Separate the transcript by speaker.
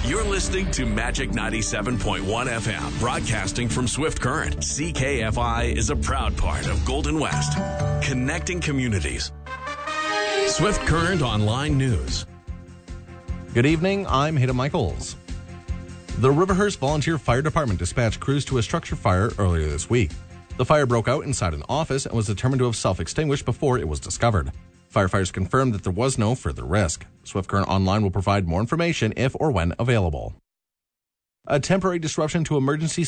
Speaker 1: You're listening to Magic 97.1 FM, broadcasting from Swift Current. CKFI is a proud part of Golden West, connecting communities. Swift Current Online News.
Speaker 2: Good evening, I'm Hayden Michaels. The Riverhurst Volunteer Fire Department dispatched crews to a structure fire earlier this week. The fire broke out inside an office and was determined to have self-extinguished before it was discovered. Firefighters confirmed that there was no further risk. Swift Current Online will provide more information if or when available. A temporary disruption to emergency